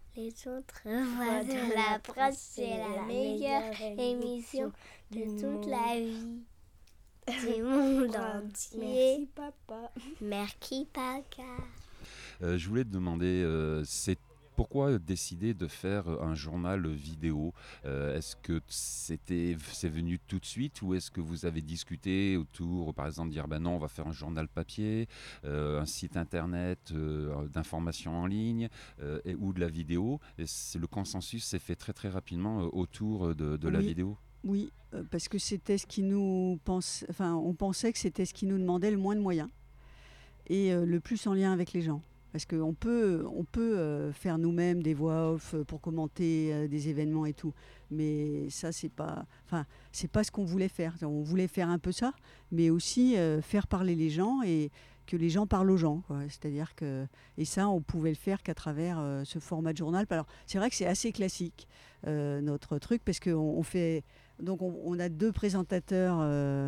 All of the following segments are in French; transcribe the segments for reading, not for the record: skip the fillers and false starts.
Les autres voix de la presse, c'est la meilleure émission de toute la vie du monde entier. Merci papa. Merci papa. Je voulais te demander, pourquoi décider de faire un journal vidéo? Est-ce que c'est venu tout de suite ou est-ce que vous avez discuté autour, par exemple, dire ben non, on va faire un journal papier, un site internet d'information en ligne ou de la vidéo? Le consensus s'est fait très très rapidement autour de la vidéo. Oui, parce que c'était ce qui on pensait que c'était ce qui nous demandait le moins de moyens et le plus en lien avec les gens. Parce qu'on peut faire nous-mêmes des voix off pour commenter des événements et tout. Mais ça, c'est pas ce qu'on voulait faire. On voulait faire un peu ça, mais aussi faire parler les gens et que les gens parlent aux gens, quoi. C'est-à-dire que... Et ça, on pouvait le faire qu'à travers ce format de journal. Alors, c'est vrai que c'est assez classique, notre truc, parce qu'on fait... Donc, on a 2 présentateurs...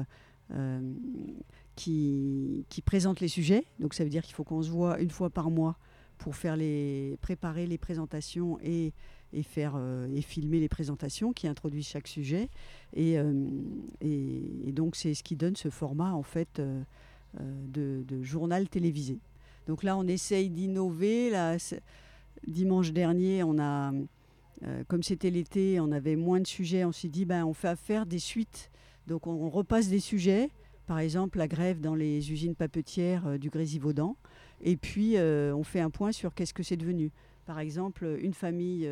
qui présente les sujets. Donc ça veut dire qu'il faut qu'on se voit une fois par mois pour préparer les présentations et filmer les présentations qui introduisent chaque sujet. Et donc c'est ce qui donne ce format en fait de journal télévisé. Donc là on essaye d'innover. Là, dimanche dernier, on a, comme c'était l'été, on avait moins de sujets. On s'est dit on fait affaire des suites. Donc on repasse des sujets. Par exemple, la grève dans les usines papetières du Grésivaudan. Et puis, on fait un point sur qu'est-ce que c'est devenu. Par exemple, une famille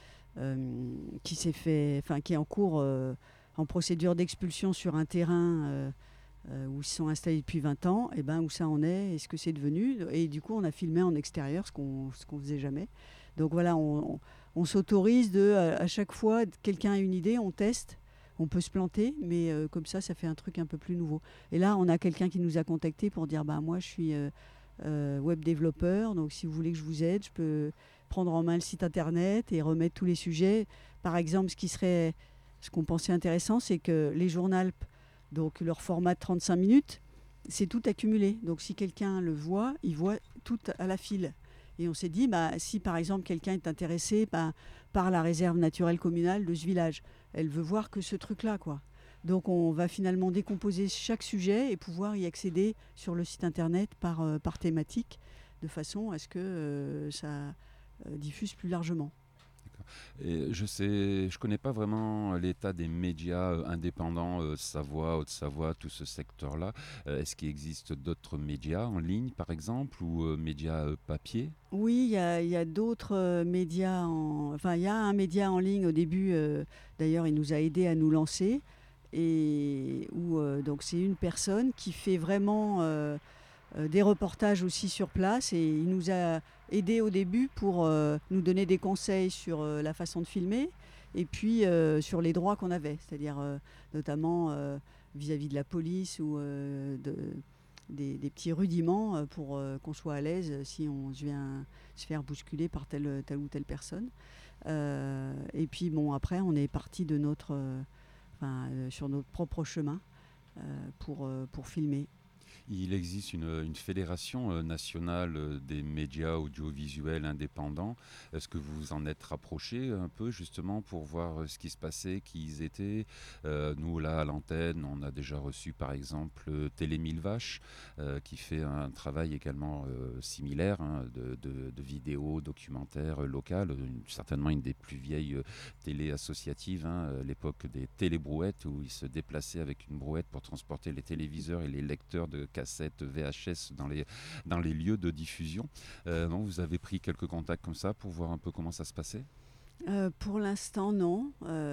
qui est en cours, en procédure d'expulsion sur un terrain où ils sont installés depuis 20 ans, et où ça en est, et ce que c'est devenu. Et du coup, on a filmé en extérieur, ce qu'on faisait jamais. Donc voilà, on s'autorise à chaque fois, quelqu'un a une idée, on teste. On peut se planter, mais comme ça fait un truc un peu plus nouveau. Et là, on a quelqu'un qui nous a contacté pour dire moi, je suis web développeur, donc si vous voulez que je vous aide, je peux prendre en main le site internet et remettre tous les sujets. Par exemple, ce qu'on pensait intéressant, c'est que les journals, donc leur format de 35 minutes, c'est tout accumulé. Donc si quelqu'un le voit, il voit tout à la file. Et on s'est dit, si par exemple quelqu'un est intéressé par la réserve naturelle communale de ce village, elle veut voir que ce truc-là, quoi. Donc on va finalement décomposer chaque sujet et pouvoir y accéder sur le site internet par thématique, de façon à ce que ça diffuse plus largement. Et je connais pas vraiment l'état des médias indépendants, Savoie, Haute-Savoie, tout ce secteur-là. Est-ce qu'il existe d'autres médias en ligne, par exemple, ou médias papier? Oui, il y a d'autres médias. Il y a un média en ligne au début. D'ailleurs, il nous a aidés à nous lancer. Et donc c'est une personne qui fait vraiment des reportages aussi sur place. Et il nous a aidés au début pour nous donner des conseils sur la façon de filmer. Et puis sur les droits qu'on avait. C'est-à-dire notamment vis-à-vis de la police ou des petits rudiments pour qu'on soit à l'aise si on vient se faire bousculer par telle ou telle personne. Et puis après on est parti de sur notre propre chemin pour filmer. Il existe une fédération nationale des médias audiovisuels indépendants. Est-ce que vous vous en êtes rapproché un peu justement pour voir ce qui se passait, qui ils étaient? Nous là à l'antenne, on a déjà reçu par exemple Télé Mille Vaches qui fait un travail également similaire de vidéos, documentaires locales, certainement une des plus vieilles télé associatives, l'époque des télébrouettes où ils se déplaçaient avec une brouette pour transporter les téléviseurs et les lecteurs de cassettes VHS dans les lieux de diffusion. Non, vous avez pris quelques contacts comme ça pour voir un peu comment ça se passait? Pour l'instant, non.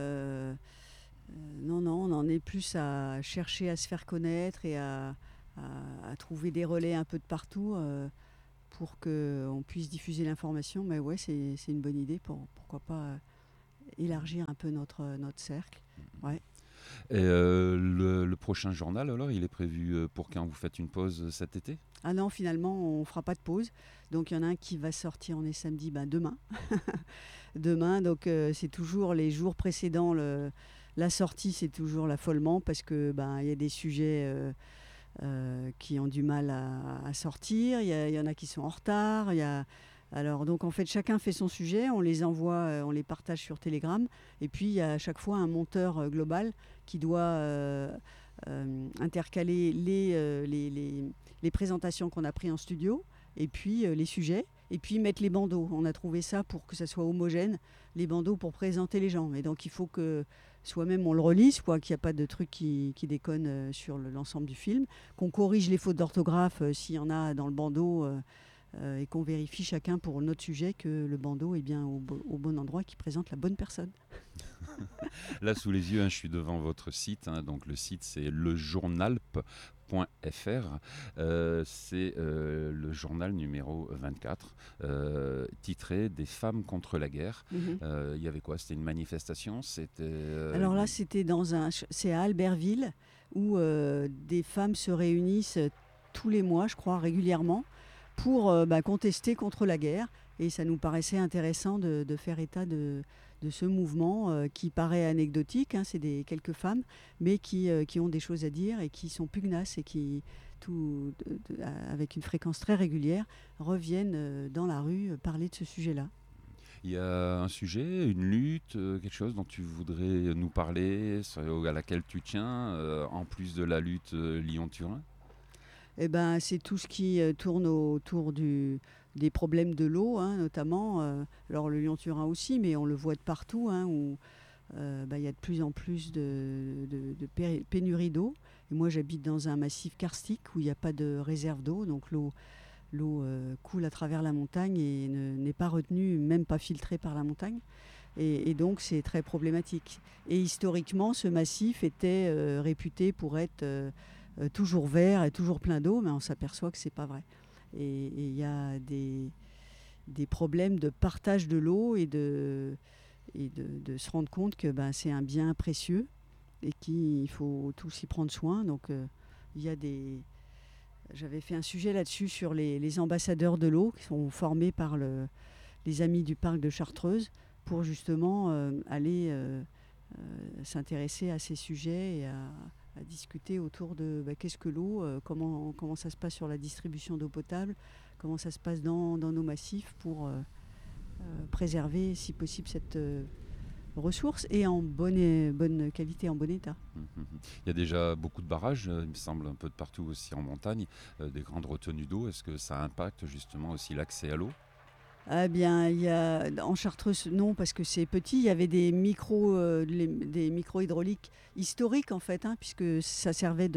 Non, on en est plus à chercher à se faire connaître et à trouver des relais un peu de partout pour qu'on puisse diffuser l'information. Mais ouais, c'est une bonne idée. Pourquoi pas élargir un peu notre cercle. Ouais. Et le prochain journal, alors, il est prévu pour quand? Vous faites une pause cet été? Ah non, finalement, on ne fera pas de pause. Donc, il y en a un qui va sortir, on est samedi, demain. Demain, donc c'est toujours les jours précédents. La sortie, c'est toujours l'affolement parce que y a des sujets qui ont du mal à sortir. Il y en a qui sont en retard. Alors donc en fait chacun fait son sujet, on les envoie, on les partage sur Telegram et puis il y a à chaque fois un monteur global qui doit intercaler les présentations qu'on a prises en studio et puis les sujets et puis mettre les bandeaux. On a trouvé ça pour que ça soit homogène, les bandeaux pour présenter les gens. Et donc il faut que soi-même on le relise, quoi, qu'il n'y a pas de trucs qui déconnent sur l'ensemble du film, qu'on corrige les fautes d'orthographe s'il y en a dans le bandeau. Et qu'on vérifie chacun pour notre sujet que le bandeau est bien au bon endroit, qui présente la bonne personne. Là, sous les yeux, je suis devant votre site. Donc le site, c'est lejournalp.fr. C'est le journal numéro 24, titré « Des femmes contre la guerre ». Il y avait quoi? C'était une manifestation? Alors là, c'est à Albertville, où des femmes se réunissent tous les mois, je crois, régulièrement, pour contester contre la guerre. Et ça nous paraissait intéressant de faire état de ce mouvement qui paraît anecdotique. C'est quelques femmes, mais qui ont des choses à dire et qui sont pugnaces et qui, avec une fréquence très régulière, reviennent dans la rue parler de ce sujet-là. Il y a un sujet, une lutte, quelque chose dont tu voudrais nous parler, à laquelle tu tiens, en plus de la lutte Lyon-Turin? C'est tout ce qui tourne autour des problèmes de l'eau, notamment. Alors le Lyon-Turin aussi, mais on le voit de partout, où il y a de plus en plus de pénurie d'eau. Et moi, j'habite dans un massif karstique où il n'y a pas de réserve d'eau, donc l'eau coule à travers la montagne et n'est pas retenue, même pas filtrée par la montagne. Et donc, c'est très problématique. Et historiquement, ce massif était réputé pour être toujours vert et toujours plein d'eau, mais on s'aperçoit que ce n'est pas vrai. Et il y a des problèmes de partage de l'eau et de se rendre compte que c'est un bien précieux et qu'il faut tous y prendre soin. Donc, j'avais fait un sujet là-dessus sur les ambassadeurs de l'eau qui sont formés par les Amis du Parc de Chartreuse pour justement aller s'intéresser à ces sujets et à discuter autour de qu'est-ce que l'eau, comment ça se passe sur la distribution d'eau potable, comment ça se passe dans nos massifs pour préserver si possible cette ressource et en bonne qualité, en bon état. Il y a déjà beaucoup de barrages, il me semble, un peu de partout aussi en montagne, des grandes retenues d'eau. Est-ce que ça impacte justement aussi l'accès à l'eau? Eh bien, il y a, en Chartreuse, non, parce que c'est petit. Il y avait des micro-hydrauliques historiques, en fait, puisque ça servait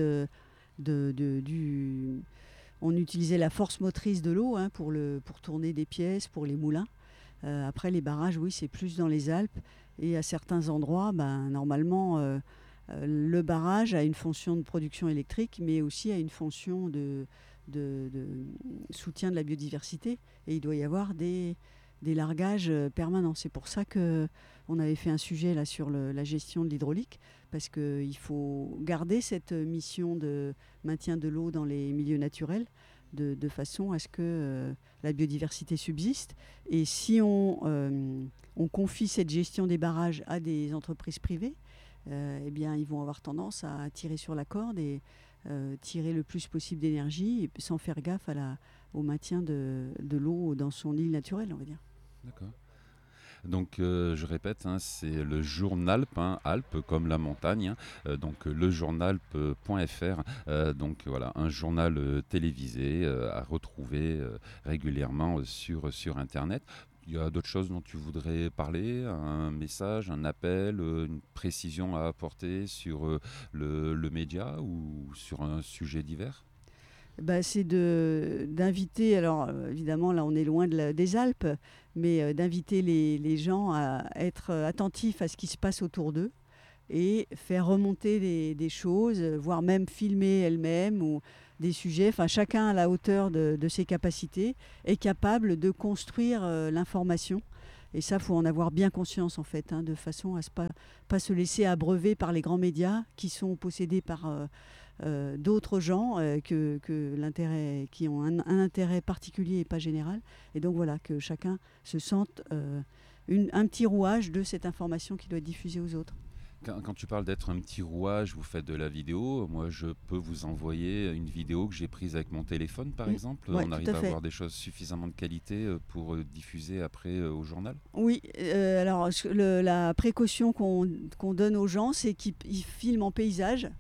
on utilisait la force motrice de l'eau pour tourner des pièces, pour les moulins. Après, les barrages, oui, c'est plus dans les Alpes. Et à certains endroits, normalement, le barrage a une fonction de production électrique, mais aussi a une fonction de soutien de la biodiversité, et il doit y avoir des largages permanents. C'est pour ça qu'on avait fait un sujet là sur la gestion de l'hydraulique, parce qu'il faut garder cette mission de maintien de l'eau dans les milieux naturels de façon à ce que la biodiversité subsiste. Et si on confie cette gestion des barrages à des entreprises privées, ils vont avoir tendance à tirer sur la corde et tirer le plus possible d'énergie sans faire gaffe au maintien de l'eau dans son île naturelle, on va dire. D'accord. Donc je répète, c'est le Journalp, Alpes comme la montagne, donc lejournalp.fr, donc voilà, un journal télévisé à retrouver régulièrement sur Internet. Il y a d'autres choses dont tu voudrais parler, un message, un appel, une précision à apporter sur le média ou sur un sujet divers? C'est d'inviter, alors évidemment là on est loin des Alpes, mais d'inviter les gens à être attentifs à ce qui se passe autour d'eux et faire remonter des choses, voire même filmer elle-même ou des sujets. Enfin, chacun à la hauteur de ses capacités est capable de construire l'information. Et ça, il faut en avoir bien conscience en fait, de façon à pas se laisser abreuver par les grands médias qui sont possédés par d'autres gens qui ont un intérêt particulier et pas général. Et donc voilà, que chacun se sente un petit rouage de cette information qui doit être diffusée aux autres. Quand tu parles d'être un petit rouage, vous faites de la vidéo. Moi, je peux vous envoyer une vidéo que j'ai prise avec mon téléphone, par exemple. Ouais, On tout arrive à à fait. avoir des choses suffisamment de qualité pour diffuser après au journal. Oui, alors la précaution qu'on donne aux gens, c'est qu'ils filment en paysage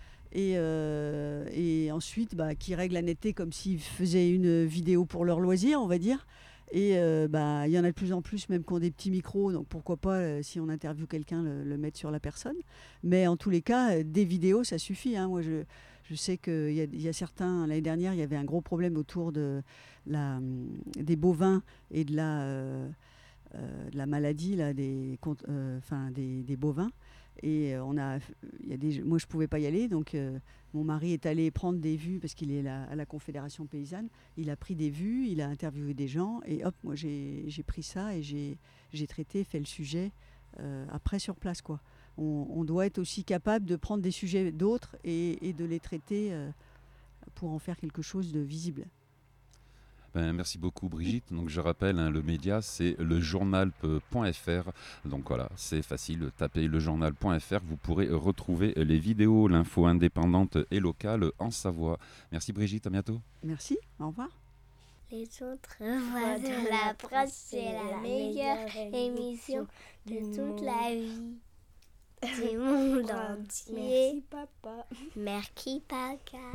et ensuite qu'ils règlent la netteté comme s'ils faisaient une vidéo pour leur loisir, on va dire. Et il y en a de plus en plus, même qui ont des petits micros, donc pourquoi pas, si on interviewe quelqu'un, le mettre sur la personne. Mais en tous les cas, des vidéos, ça suffit, hein. Moi, je sais qu'il y a certains, l'année dernière, il y avait un gros problème autour des bovins et de la maladie là, des bovins. Et moi, je ne pouvais pas y aller, donc mon mari est allé prendre des vues parce qu'il est à la Confédération paysanne. Il a pris des vues, il a interviewé des gens, et hop, moi j'ai pris ça et j'ai traité, fait le sujet après sur place, quoi. On doit être aussi capable de prendre des sujets d'autres et de les traiter pour en faire quelque chose de visible. Merci beaucoup Brigitte. Donc je rappelle, le média c'est lejournal.fr. Donc voilà, c'est facile, tapez lejournal.fr, vous pourrez retrouver les vidéos, l'info indépendante et locale en Savoie. Merci Brigitte, à bientôt. Merci, au revoir. Les autres voix de la presse, c'est la meilleure émission de toute la vie. Du monde entier. Merci papa. Merci papa.